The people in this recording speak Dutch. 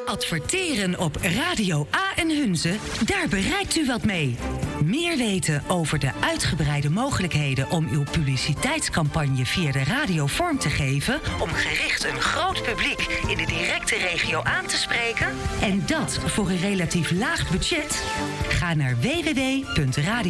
Adverteren op Radio A en Hunze, daar bereikt u wat mee. Meer weten over de uitgebreide mogelijkheden om uw publiciteitscampagne via de radio vorm te geven, om gericht een groot publiek in de directe regio aan te spreken, en dat voor een relatief laag budget? Ga naar www.radio